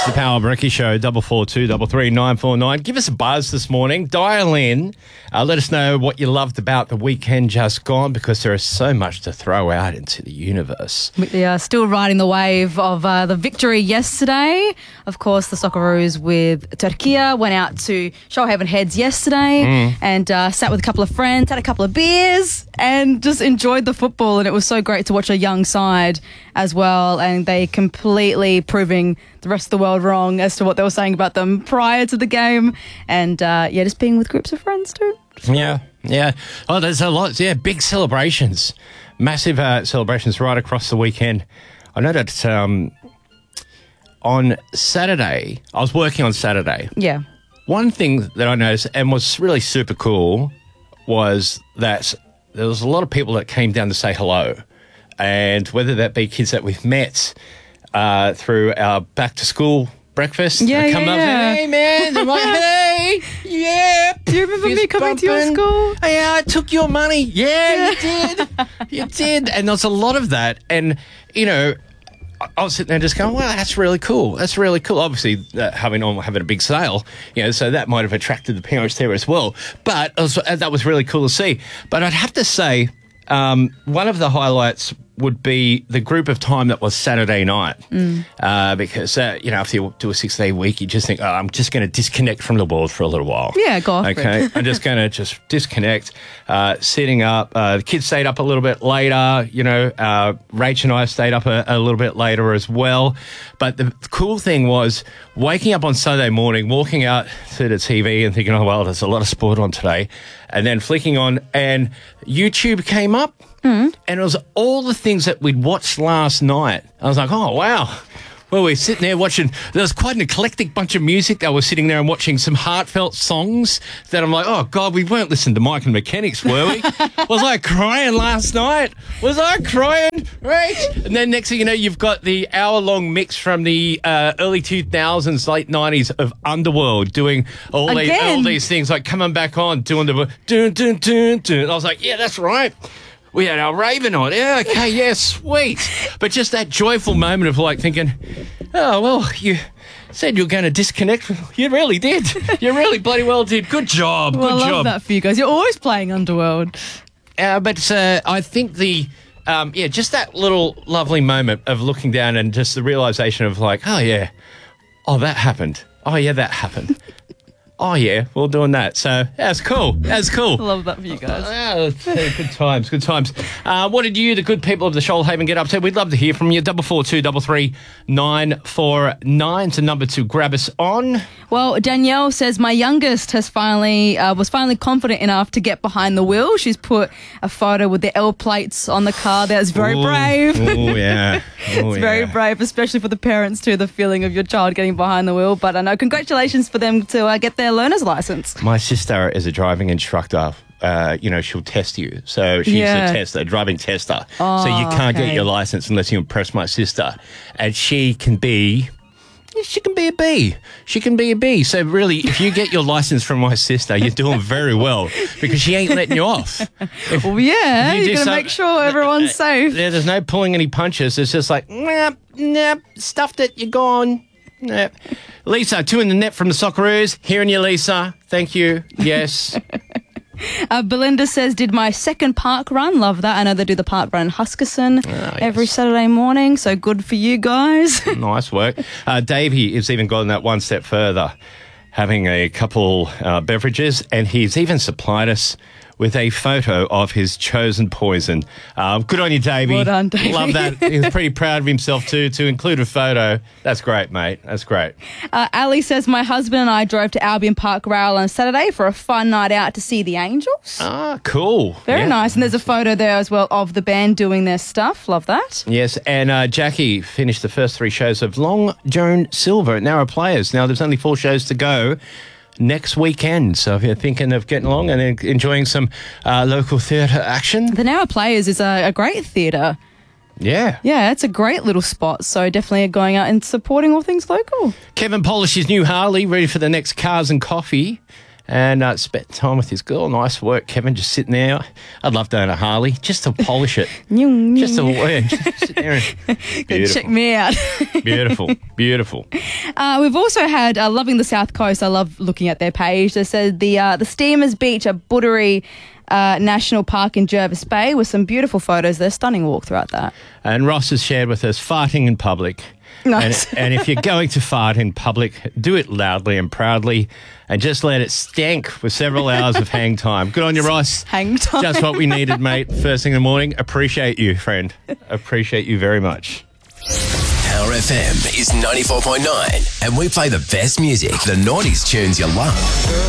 The Power Brekkie Show, 442 33 949. Give us a buzz this morning. Dial in. Let us know what you loved about the weekend just gone, because there is so much to throw out into the universe. We are still riding the wave of the victory yesterday. Of course, the Socceroos with Turkey went out to Shoalhaven Heads yesterday and sat with a couple of friends, had a couple of beers and just enjoyed the football. And it was so great to watch a young side as well, and they completely proving the rest of the world wrong as to what they were saying about them prior to the game. And just being with groups of friends too. Yeah. Oh, there's a lot. Yeah, big celebrations. Massive celebrations right across the weekend. I know that on Saturday, I was working on Saturday. Yeah. One thing that I noticed and was really super cool was that there was a lot of people that came down to say hello. And whether that be kids that we've met through our back-to-school breakfast. Yeah. Hey, man. They're like, hey, yeah. Do you remember me coming to your school? Yeah, I took your money. Yeah, you did. You did. And there's a lot of that. And, you know, I was sitting there just going, well, that's really cool. That's really cool. Obviously, having a big sale, you know, so that might have attracted the parents there as well. But that was really cool to see. But I'd have to say one of the highlights would be the group of time that was Saturday night. Because, after you do a 6-day week, you just think, I'm just going to disconnect from the world for a little while. Yeah, go off. Okay, I'm just going to disconnect, sitting up. The kids stayed up a little bit later, Rach and I stayed up a little bit later as well. But the cool thing was waking up on Sunday morning, walking out to the TV and thinking, oh, well, there's a lot of sport on today. And then flicking on and YouTube came up. And it was all the things that we'd watched last night. I was like, oh, wow. Well, we're sitting there watching. There was quite an eclectic bunch of music. I was sitting there and watching some heartfelt songs that I'm like, oh, God, we weren't listening to Mike and the Mechanics, were we? Was I crying last night? Was I crying? Right. And then next thing you know, you've got the hour-long mix from the early 2000s, late 90s of Underworld doing all these things, like coming back on, doing the dun, dun, dun, dun. I was like, yeah, that's right. We had our Raven on. Yeah, okay, yeah, sweet. But just that joyful moment of like thinking, oh, well, you said you were going to disconnect. You really did. You really bloody well did. Good job. Well, good I love job. that for you guys. You're always playing Underworld. But I think just that little lovely moment of looking down and just the realisation of like, oh, yeah, oh, that happened. Oh, yeah, that happened. Oh, yeah, we're doing that. So that's cool. That's cool. I love that for you guys. Good times, good times. What did you, the good people of the Shoalhaven, get up to? We'd love to hear from you. 442 33 949 to number to grab us on. Well, Danielle says my youngest was finally confident enough to get behind the wheel. She's put a photo with the L plates on the car. That's very brave. Oh, yeah. It's very brave, especially for the parents too, the feeling of your child getting behind the wheel. But I know, congratulations for them to get their learner's license. My sister is a driving instructor. She'll test you. So she's a driving tester. Oh, so you can't get your license unless you impress my sister. And she can be a B. She can be a B. So really, if you get your license from my sister, you're doing very well because she ain't letting you off. Well, yeah, you're going to make sure everyone's safe. There's no pulling any punches. It's just like, nah, stuffed it, you're gone. Nah. Lisa, 2 in the net from the Socceroos. Hearing you, Lisa. Thank you. Yes. Belinda says, did my second park run. Love that. I know they do the park run in Huskisson every Saturday morning, so good for you guys. Nice work. Davey has even gone that one step further, having a couple beverages, and he's even supplied us with a photo of his chosen poison. Good on you, Davey. Well done, Davey. Love that. He's pretty proud of himself too, to include a photo. That's great, mate. That's great. Ali says, my husband and I drove to Albion Park Rail on Saturday for a fun night out to see the Angels. Ah, cool. Very nice. And there's a photo there as well of the band doing their stuff. Love that. Yes, and Jackie finished the first 3 shows of Long Joan Silver at Narrow Players. Now, there's only 4 shows to go next weekend. So if you're thinking of getting along and enjoying some local theatre action. The Narrow Players is a great theatre. Yeah. Yeah, it's a great little spot. So definitely going out and supporting all things local. Kevin polished his new Harley, ready for the next Cars and Coffee. and spent time with his girl. Nice work, Kevin, just sitting there. I'd love to own a Harley just to polish it. Just to sit there and beautiful. Check me out. Beautiful. We've also had Loving the South Coast. I love looking at their page. They said the Steamers Beach at Buddery National Park in Jervis Bay with some beautiful photos. They're stunning walk throughout that. And Ross has shared with us farting in public. Nice. And if you're going to fart in public, do it loudly and proudly and just let it stank with several hours of hang time. Good on you, Ross. Hang time. Just what we needed, mate. First thing in the morning. Appreciate you, friend. Appreciate you very much. Power FM is 94.9 and we play the best music, the noughties tunes you love.